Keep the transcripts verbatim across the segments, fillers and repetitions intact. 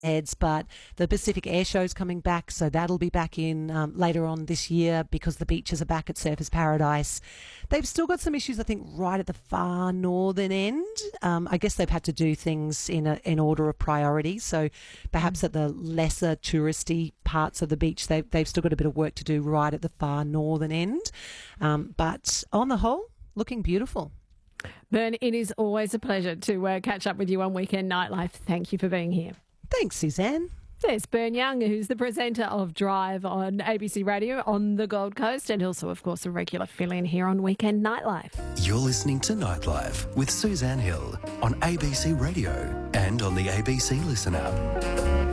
heads, but the Pacific Air Show's coming back, so that'll be back in um, later on this year because the beaches are back at Surfers Paradise. They've still got some issues, I think, right at the far northern end. Um, I guess they've had to do things in a, in order of priority, so perhaps at the lesser touristy parts of the beach, they've, they've still got a bit of work to do right at the far northern end. Um, but on the whole, looking beautiful. Bern, it is always a pleasure to uh, catch up with you on Weekend Nightlife. Thank you for being here. Thanks, Suzanne. There's Bern Young, who's the presenter of Drive on A B C Radio on the Gold Coast and also, of course, a regular fill-in here on Weekend Nightlife. You're listening to Nightlife with Suzanne Hill on A B C Radio and on the A B C Listen app.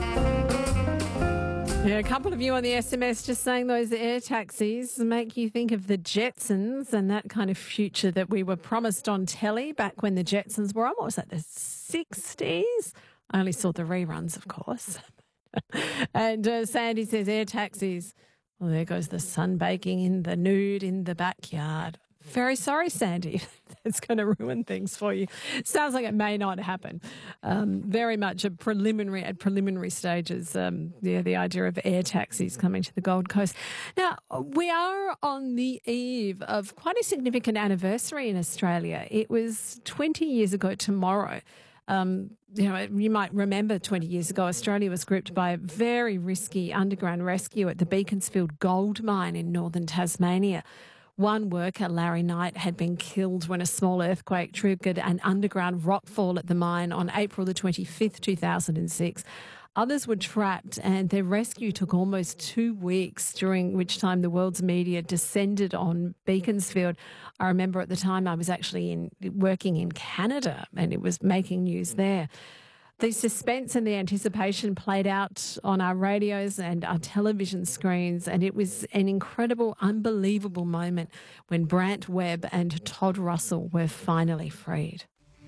Yeah, a couple of you on the S M S just saying those air taxis make you think of the Jetsons and that kind of future that we were promised on telly back when the Jetsons were on. What was that, the sixties? I only saw the reruns, of course. and uh, Sandy says air taxis. Well, there goes the sun baking in the nude in the backyard. Very sorry, Sandy. That's going to ruin things for you. Sounds like it may not happen. Um, very much a preliminary, at preliminary stages, um, yeah, the idea of air taxis coming to the Gold Coast. Now, we are on the eve of quite a significant anniversary in Australia. It was twenty years ago tomorrow. Um, you know, you might remember twenty years ago, Australia was gripped by a very risky underground rescue at the Beaconsfield gold mine in northern Tasmania. One worker, Larry Knight, had been killed when a small earthquake triggered an underground rockfall at the mine on April the twenty-fifth, two thousand six. Others were trapped and their rescue took almost two weeks, during which time the world's media descended on Beaconsfield. I remember at the time I was actually in working in Canada and it was making news there. The suspense and the anticipation played out on our radios and our television screens, and it was an incredible, unbelievable moment when Brant Webb and Todd Russell were finally freed.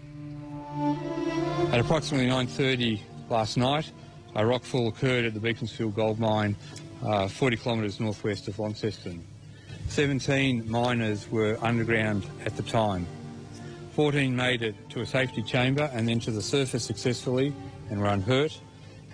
At approximately nine thirty last night, a rockfall occurred at the Beaconsfield gold mine, uh, forty kilometres northwest of Launceston. seventeen miners were underground at the time. fourteen made it to a safety chamber and then to the surface successfully and were unhurt.